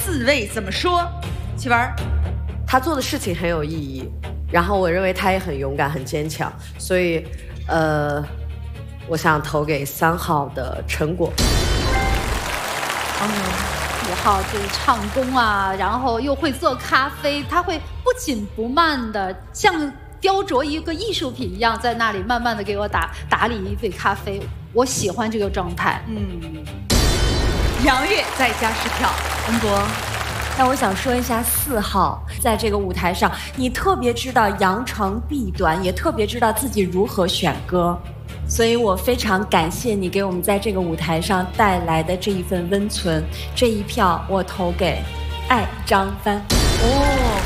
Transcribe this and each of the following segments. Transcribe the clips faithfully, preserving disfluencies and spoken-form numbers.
四位怎么说？启文， 他做的事情很有意义，然后我认为他也很勇敢、很坚强，所以，呃，我想投给三号的陈果。 嗯，五号就是唱功啊，然后又会做咖啡，他会不紧不慢的像雕琢一个艺术品一样，在那里慢慢的给我打打理一杯咖啡。我喜欢这个状态。 嗯，杨越再加十票，文博。 那我想说一下四号，在这个舞台上，你特别知道扬长避短，也特别知道自己如何选歌，所以我非常感谢你给我们在这个舞台上带来的这一份温存。这一票我投给爱张帆。 哦，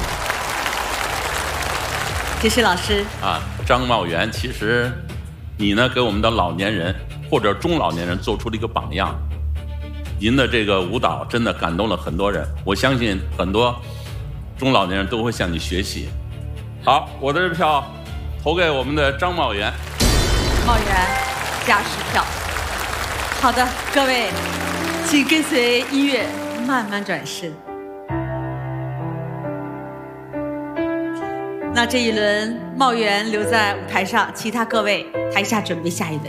这是老师啊，张茂元，其实你呢给我们的老年人或者中老年人做出了一个榜样。您的这个舞蹈真的感动了很多人，我相信很多中老年人都会向你学习。好，我的这票投给我们的张茂元。 茂元加十票。好的，各位，请跟随音乐慢慢转身。那这一轮茂元留在舞台上，其他各位台下准备下一轮。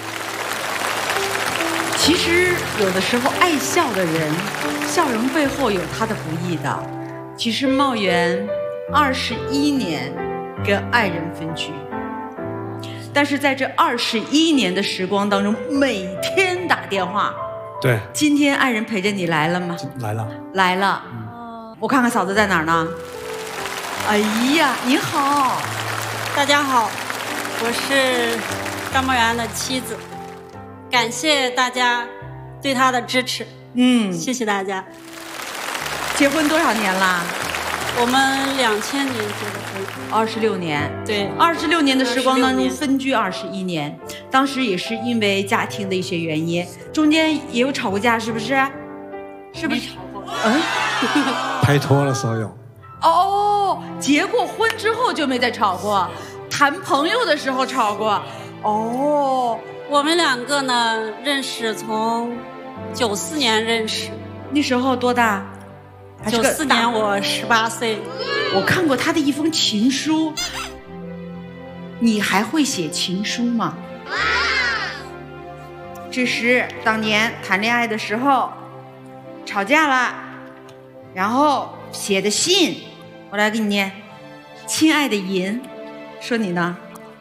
其实有的时候爱笑的人，笑容背后有他的不易的。其实茂元二十一年跟爱人分居，但是在这二十一年的时光当中，每天打电话。 对， 今天爱人陪着你来了吗？ 来了， 来了。嗯、我看看嫂子在哪儿呢？哎呀，你好， 大家好，我是张茂元的妻子。感谢大家对他的支持，嗯，谢谢大家。 结婚多少年啦？ 我们两千年结的婚， 二十六年。 对， 二十六年的时光当中分居二十一年，当时也是因为家庭的一些原因，中间也有吵过架，是不是？是不是？ 吵过。 嗯， 拍拖的时候有。 哦，结过婚之后就没再吵过，谈朋友的时候吵过。哦。 我们两个呢，认识从九四年认识， 那时候多大？ 九四年我十八岁。 我看过他的一封情书，你还会写情书吗？这是当年谈恋爱的时候吵架了，然后写的信，我来给你念。亲爱的银，说你呢？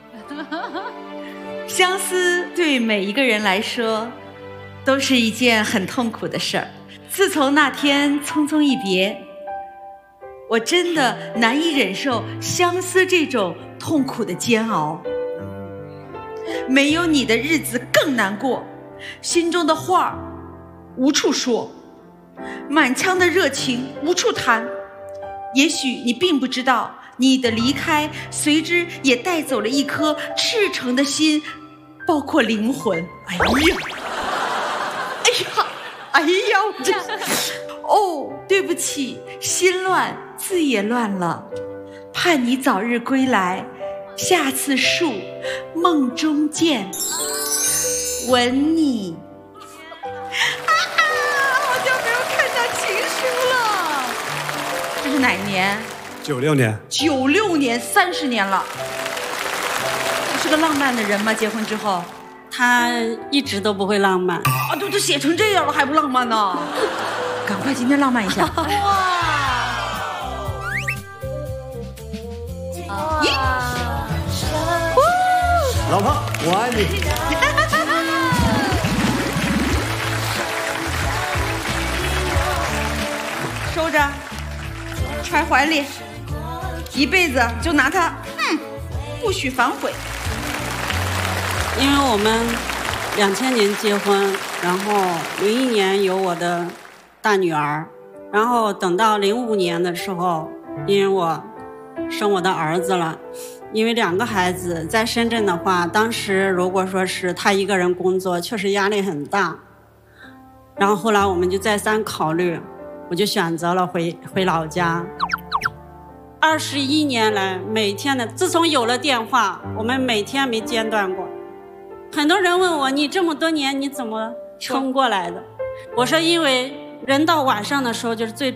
相思对每一个人来说都是一件很痛苦的事儿。自从那天匆匆一别，我真的难以忍受相思这种痛苦的煎熬。没有你的日子更难过，心中的话无处说，满腔的热情无处谈。也许你并不知道，你的离开随之也带走了一颗赤诚的心，包括灵魂。哎呀，哎呀，哎呀，我这哦，对不起，心乱字也乱了。盼你早日归来，下次树梦中见，吻你。啊，好久没有看到情书了。这是哪一年？ 九六年。 九六年，三十年了。你是个浪漫的人吗？结婚之后？ 他一直都不会浪漫啊，都都写成这样了还不浪漫呢？赶快今天浪漫一下！哇！咦！ 老婆，我爱你。 收着，揣怀里，一辈子就拿它，嗯，不许反悔。 因为我们两千年结婚，然后零一年有我的大女儿，然后等到零五年的时候，因为我生我的儿子了，因为两个孩子在深圳的话，当时如果说是他一个人工作，确实压力很大。然后后来我们就再三考虑，我就选择了回回老家。二十一年来，每天的，自从有了电话，我们每天没间断过。很多人问我，你这么多年你怎么撑过来的？我说，因为人到晚上的时候就是最